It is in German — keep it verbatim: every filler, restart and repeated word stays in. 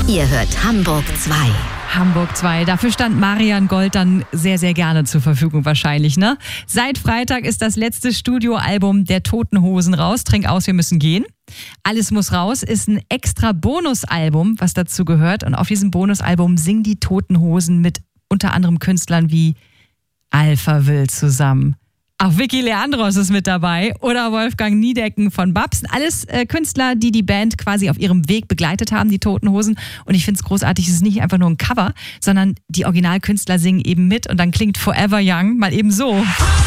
Ihr hört Hamburg zwei. Hamburg zwei. Dafür stand Marian Gold dann sehr, sehr gerne zur Verfügung wahrscheinlich, ne? Seit Freitag ist das letzte Studioalbum der Toten Hosen raus. Trink aus, wir müssen gehen. Alles muss raus ist ein extra Bonusalbum, was dazu gehört. Und auf diesem Bonusalbum singen die Toten Hosen mit unter anderem Künstlern wie Alphaville zusammen. Auch Vicky Leandros ist mit dabei oder Wolfgang Niedecken von Babs. Alles äh, Künstler, die die Band quasi auf ihrem Weg begleitet haben, die Toten Hosen. Und ich finde es großartig, es ist nicht einfach nur ein Cover, sondern die Originalkünstler singen eben mit und dann klingt Forever Young mal eben so.